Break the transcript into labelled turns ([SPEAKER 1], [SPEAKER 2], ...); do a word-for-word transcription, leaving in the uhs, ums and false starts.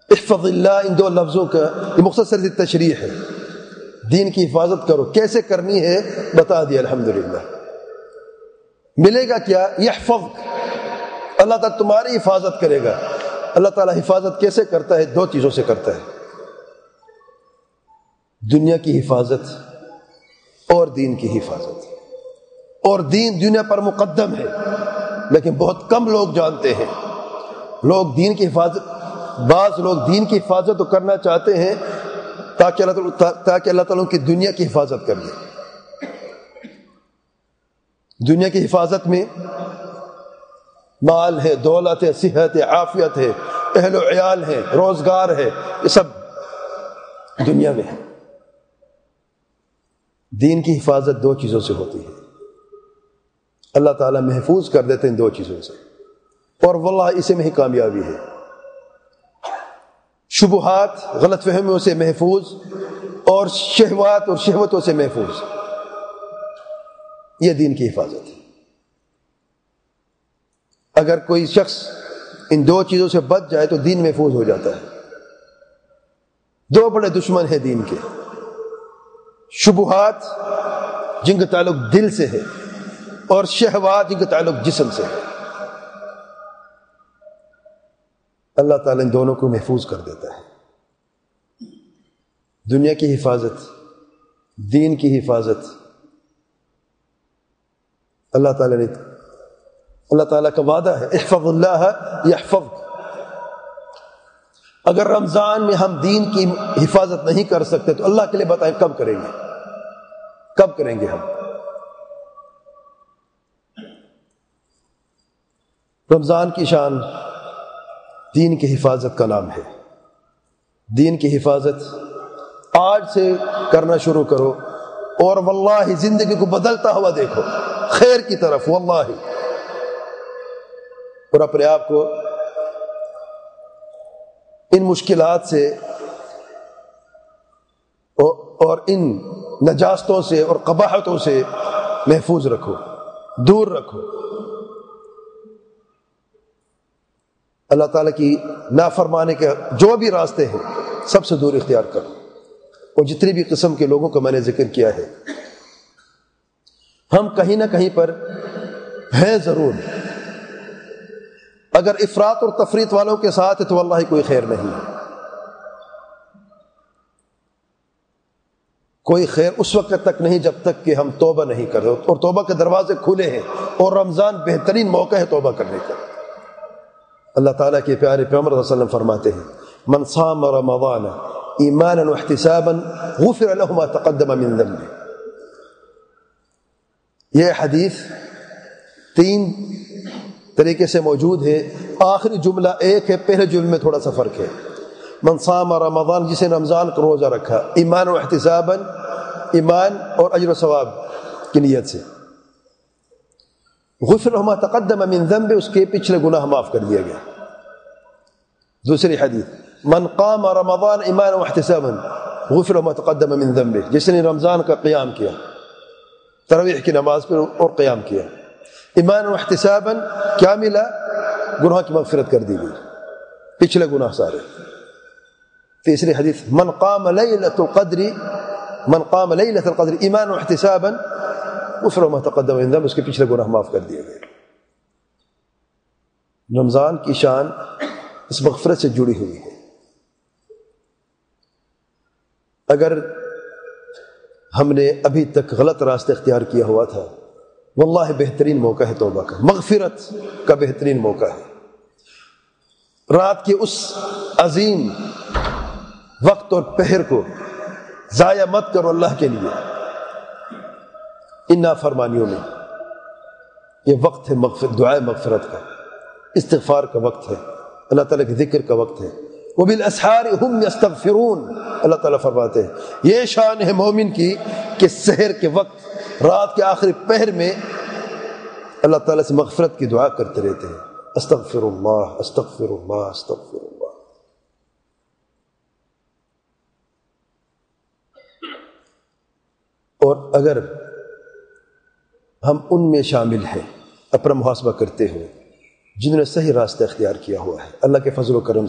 [SPEAKER 1] احفظ اللہ، ان دو لفظوں کا یہ مختصر سی تشریح ہے. دین کی حفاظت کرو، کیسے کرنی ہے بتا دیا الحمدللہ. ملے گا کیا؟ یحفظ، اللہ تعالیٰ تمہاری حفاظت کرے گا. اللہ تعالیٰ حفاظت کیسے کرتا ہے؟ دو چیزوں سے کرتا ہے، دنیا کی حفاظت اور دین کی حفاظت. اور دین دنیا پر مقدم ہے، لیکن بہت کم لوگ جانتے ہیں. لوگ دین کی حفاظت، بعض لوگ دین کی حفاظت تو کرنا چاہتے ہیں تاکہ اللہ تعالیٰ تاکہ اللہ تعالیٰ کی دنیا کی حفاظت کر دے. دنیا کی حفاظت میں مال ہے، دولت ہے، صحت ہے، عافیت ہے، اہل و عیال ہے، روزگار ہے، یہ سب دنیا میں ہے. دین کی حفاظت دو چیزوں سے ہوتی ہے. اللہ تعالیٰ محفوظ کر دیتے ہیں دو چیزوں سے، اور واللہ اسے میں ہی کامیابی ہے. شبہات، غلط فہمیوں سے محفوظ، اور شہوات اور شہوتوں سے محفوظ. یہ دین کی حفاظت ہے. اگر کوئی شخص ان دو چیزوں سے بچ جائے تو دین محفوظ ہو جاتا ہے. دو بڑے دشمن ہیں دین کے، شبہات جن کا تعلق دل سے ہے، اور شہوات جن کا تعلق جسم سے ہے. اللہ تعالیٰ ان دونوں کو محفوظ کر دیتا ہے. دنیا کی حفاظت، دین کی حفاظت. اللہ تعالیٰ نے اللہ تعالیٰ کا وعدہ ہے احفظ اللہ یحفظک. اگر رمضان میں ہم دین کی حفاظت نہیں کر سکتے تو اللہ کے لیے بتائیں کب کریں گے؟ کب کریں گے ہم؟ رمضان کی شان دین کی حفاظت کا نام ہے. دین کی حفاظت آج سے کرنا شروع کرو، اور واللہ زندگی کو بدلتا ہوا دیکھو خیر کی طرف، واللہ. اور اپنے آپ کو ان مشکلات سے اور ان نجاستوں سے اور قباحتوں سے محفوظ رکھو، دور رکھو. اللہ تعالیٰ کی نافرمانے کے جو بھی راستے ہیں سب سے دور اختیار کرو. اور جتنی بھی قسم کے لوگوں کا میں نے ذکر کیا ہے، ہم کہیں نہ کہیں پر ہیں ضرور. اگر افراط اور تفریط والوں کے ساتھ ہے تو واللہ کوئی خیر نہیں ہے. کوئی خیر اس وقت تک نہیں جب تک کہ ہم توبہ نہیں کر رہے، اور توبہ کے دروازے کھلے ہیں، اور رمضان بہترین موقع ہے توبہ کرنے کا. اللہ تعالیٰ کے پیارے پیغمبر صلی اللہ علیہ وسلم فرماتے ہیں من صام رمضان ایمانا واحتسابا غفر له ما تقدم من ذنبه. یہ حدیث تین طریقے سے موجود ہے. آخری جملہ ایک ہے، پہلے جملے میں تھوڑا سا فرق ہے. من صام رمضان، جسے رمضان کا روزہ رکھا ایمان و احتسابا، ایمان اور اجر و ثواب کی نیت سے، غفر له ما تقدم من ذنب، اس کے پچھلے گناہ معاف کر دیا گیا. دوسری حدیث من قام رمضان ایمان و احتسابا غفر له ما تقدم من ذنب، جس نے رمضان کا قیام کیا، تراویح کی نماز پر اور قیام کیا، ایمان و احتسابا کیا ملا؟ گناہ کی مغفرت کر دی گئی، پچھلے گناہ سارے. تیسری حدیث من قام لیلۃ القدر من قام لیلۃ القدر ایمان و احتسابا غفر له ما تقدم من ذنب، اس کے پچھلے گناہ معاف کر دیے گئے. رمضان کی شان اس مغفرت سے جڑی ہوئی ہے. اگر ہم نے ابھی تک غلط راستہ اختیار کیا ہوا تھا، واللہ بہترین موقع ہے توبہ کا، مغفرت کا بہترین موقع ہے. رات کے اس عظیم وقت اور پہر کو ضائع مت کرو اللہ کے لیے ان نافرمانیوں میں. یہ وقت ہے مغفرت، دعائے مغفرت کا، استغفار کا وقت ہے، اللہ تعالیٰ کے ذکر کا وقت ہے. وَبِالْأَسْحَارِ هُمْ يَسْتَغْفِرُونَ، اللہ تعالیٰ فرماتے ہیں یہ شان ہے مومن کی کہ سحر کے وقت، رات کے آخری پہر میں اللہ تعالیٰ سے مغفرت کی دعا کرتے رہتے ہیں. استغفر اللہ استغفر اللہ استغفر اللہ. اور اگر ہم ان میں شامل ہیں اپنا محاسبہ کرتے ہوئے جنہوں نے صحیح راستہ اختیار کیا ہوا ہے اللہ کے فضل و کرم